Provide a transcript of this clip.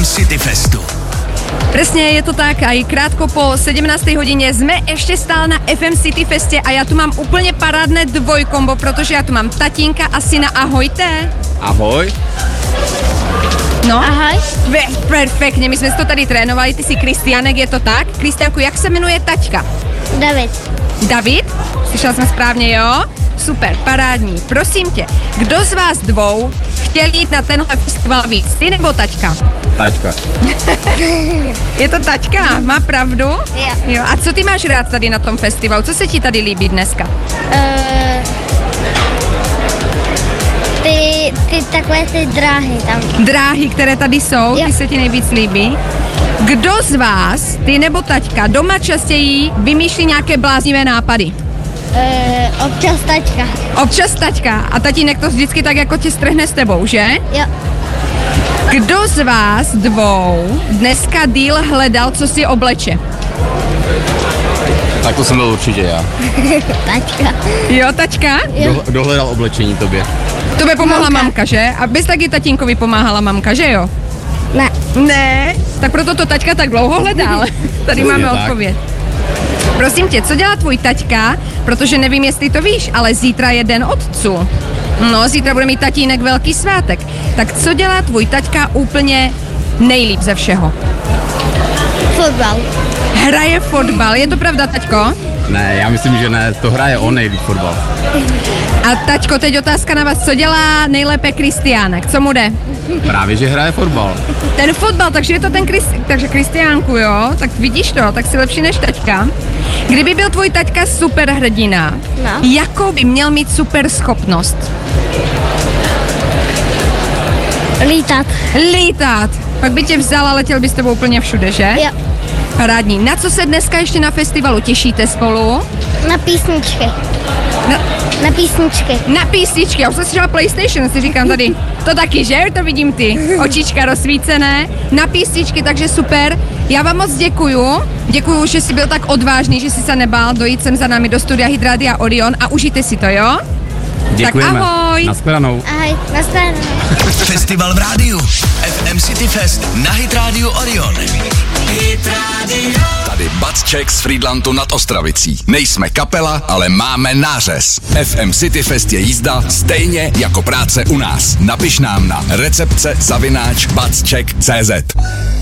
FM City Festu. Presne, je to tak, aj krátko po 17. hodine sme ešte stále na FM City Feste a ja tu mám úplne parádne dvojkombo, protože ja tu mám tatínka a syna. Ahojte. Ahoj. No. Ahoj. Perfektně, my jsme si to tady trénovali, ty jsi Kristiánek, je to tak? Kristiánku, jak se jmenuje taťka? David. David? Slyšela jsem správně, jo? Super, parádní. Prosím tě, kdo z vás dvou chtěl jít na tenhle festival víc, ty nebo taťka? Taťka. Je to taťka, má pravdu? Jo. A co ty máš rád tady na tom festivalu? Co se ti tady líbí dneska? Ty takové ty dráhy tam. Dráhy, které tady jsou, ty se ti nejvíc líbí? Kdo z vás, ty nebo taťka, doma častěji vymýšlí nějaké bláznivé nápady? Občas taťka. Občas taťka. A tatínek to vždycky tak jako tě strhne s tebou, že? Jo. Kdo z vás dvou dneska díl hledal, co si obleče? Tak to jsem byl určitě já. Taťka. Jo, taťka? Kdo hledal oblečení tobě? Tobě pomohla mamka, že? A bys taky tatínkovi pomáhala mamka, že jo? Ne. Ne? Tak proto to taťka tak dlouho hledal. Tady máme odpověď. Prosím tě, co dělá tvůj taťka? Protože nevím, jestli to víš, ale zítra je den otců. No, zítra bude mít tatínek velký svátek. Tak co dělá tvůj taťka úplně nejlíp ze všeho? Fotbal. Hraje fotbal, je to pravda, taťko? Ne, já myslím, že ne, to hraje on nejlíp fotbal. A taťko, teď otázka na vás, co dělá nejlépe Kristiánek, co mu jde? Právě, že hraje fotbal. Ten fotbal, takže je to ten takže Kristiánku, jo? Tak vidíš to, tak si lepší než taťka. Kdyby byl tvůj taťka superhrdina, jakou by měl mít super schopnost? Lítat. Pak by tě vzal a letěl by s tebou úplně všude, že? Jo. Parádní. Na co se dneska ještě na festivalu těšíte spolu? Na písničky. Na písničky. Já už jsem slyšela PlayStation, si říkám tady. To taky, že? To vidím ty. Očička rozsvícené. Na písničky, takže super. Já vám moc děkuju. Děkuju, že jsi byl tak odvážný, že jsi se nebál dojít sem za námi do studia Hit Orion a užijte si to, jo? Děkujeme. Tak ahoj. Nashledanou. Ahoj, nashledanou. Festival v rádiu. FM City Fest na Hit Radio Orion. Hit Radio. Tady Bacček z Frýdlantu nad Ostravicí. Nejsme kapela, ale máme nářez. FM City Fest je jízda stejně jako práce u nás. Napiš nám na recepce@bacček.cz.